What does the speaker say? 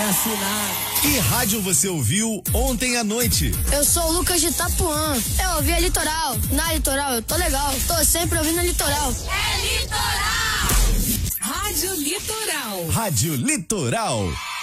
assinado. Que rádio você ouviu ontem à noite? Eu sou o Lucas de Itapuã. Eu ouvi a Litoral. Na Litoral eu tô legal. Tô sempre ouvindo a Litoral. É Litoral! Rádio Litoral. Rádio Litoral.